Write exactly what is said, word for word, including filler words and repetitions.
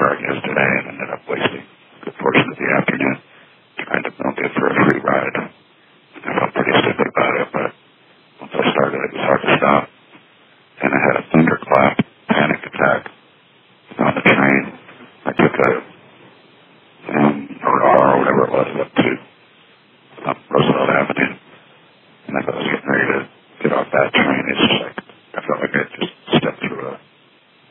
car yesterday and ended up wasting a good portion of the afternoon trying to milk it for a free ride. I felt pretty stupid about it, but once I started, it was hard to stop. And I had a thunderclap panic attack on the train. I took a um, car or whatever it was up to um, Roosevelt Avenue, and as I was getting ready to get off that train, it's just like I felt like I just